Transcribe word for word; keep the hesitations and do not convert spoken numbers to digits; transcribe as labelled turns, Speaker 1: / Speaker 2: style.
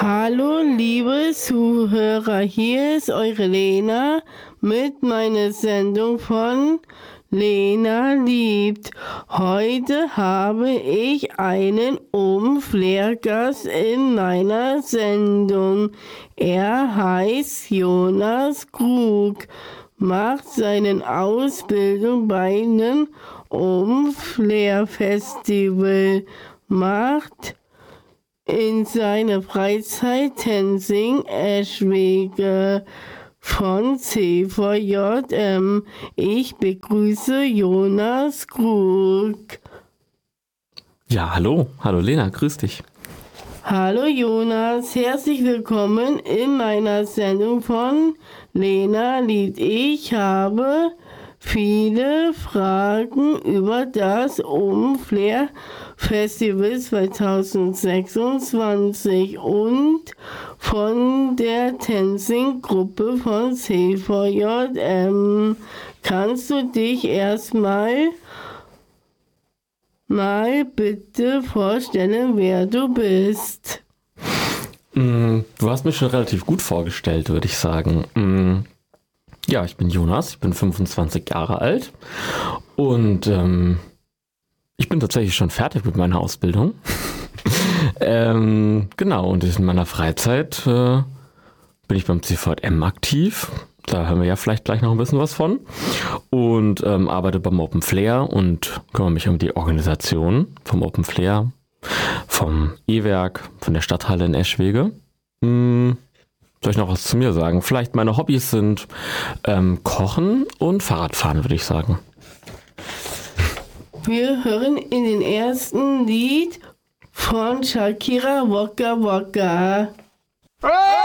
Speaker 1: Hallo liebe Zuhörer, hier ist eure Lena mit meiner Sendung von Lena liebt. Heute habe ich einen Open-Flair-Gast in meiner Sendung. Er heißt Jonas Krug, macht seine Ausbildung bei einem Open-Flair-Festival, macht in seiner Freizeit Tenzing Eschwege von C V J M. Ich begrüße Jonas Krug.
Speaker 2: Ja, hallo. Hallo Lena, grüß dich.
Speaker 1: Hallo Jonas, herzlich willkommen in meiner Sendung von Lena liebt. Ich habe viele Fragen über das Open-Flair Festival zwanzig sechsundzwanzig und von der Tenzing-Gruppe von C V J M. Kannst du dich erstmal mal bitte vorstellen, wer du bist?
Speaker 2: Mm, du hast mich schon relativ gut vorgestellt, würde ich sagen. Mm, ja, ich bin Jonas, ich bin fünfundzwanzig Jahre alt und ähm, ich bin tatsächlich schon fertig mit meiner Ausbildung. ähm, genau, und in meiner Freizeit äh, bin ich beim C V J M aktiv. Da hören wir ja vielleicht gleich noch ein bisschen was von. Und ähm, arbeite beim Open Flair und kümmere mich um die Organisation vom Open Flair, vom E-Werk, von der Stadthalle in Eschwege. Hm, soll ich noch was zu mir sagen? Vielleicht meine Hobbys sind ähm, Kochen und Fahrradfahren, würde ich sagen.
Speaker 1: Wir hören in den ersten Lied von Shakira Waka Waka.